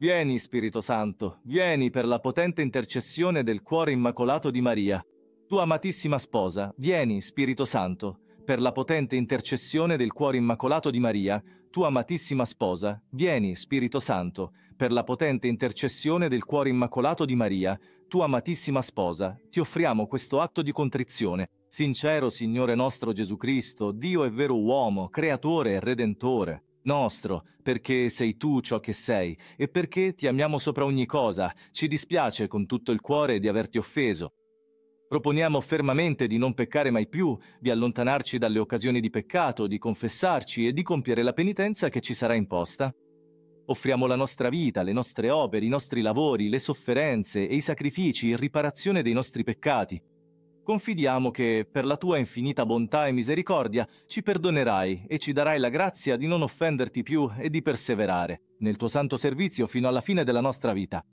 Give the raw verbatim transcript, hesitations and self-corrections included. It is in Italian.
Vieni, Spirito Santo, vieni per la potente intercessione del cuore immacolato di Maria. Tua amatissima sposa, vieni, Spirito Santo, per la potente intercessione del cuore immacolato di Maria. Tua amatissima sposa, vieni, Spirito Santo, per la potente intercessione del cuore immacolato di Maria. Tua amatissima sposa, ti offriamo questo atto di contrizione. Sincero Signore nostro Gesù Cristo, Dio e vero uomo, creatore e redentore nostro, perché sei tu ciò che sei e perché ti amiamo sopra ogni cosa, ci dispiace con tutto il cuore di averti offeso. Proponiamo fermamente di non peccare mai più, di allontanarci dalle occasioni di peccato, di confessarci e di compiere la penitenza che ci sarà imposta. Offriamo la nostra vita, le nostre opere, i nostri lavori, le sofferenze e i sacrifici in riparazione dei nostri peccati. Confidiamo che, per la tua infinita bontà e misericordia, ci perdonerai e ci darai la grazia di non offenderti più e di perseverare nel tuo santo servizio fino alla fine della nostra vita.